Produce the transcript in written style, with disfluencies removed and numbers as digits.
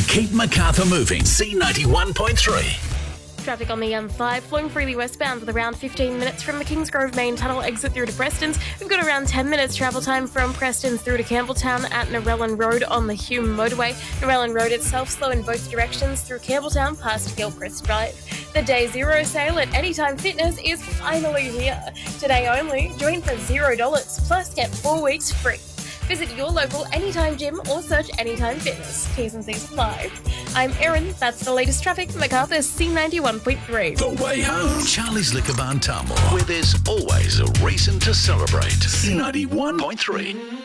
We keep Macarthur moving. C91.3. Traffic on the M5 flowing freely westbound with around 15 minutes from the Kingsgrove main tunnel exit through to Preston's. We've got around 10 minutes travel time from Preston's through to Campbelltown at Narellan Road on the Hume motorway. Narellan Road itself slow in both directions through Campbelltown past Gilchrist Drive. The Day Zero sale at Anytime Fitness is finally here. Today only, join for $0 plus get 4 weeks free. Visit your local Anytime Gym or search Anytime Fitness. T's and C's apply. I'm Erin. That's the latest traffic. Macarthur's C91.3. The way home. Charlie's Liquor Barn Tamworth, where there's always a reason to celebrate. C91.3.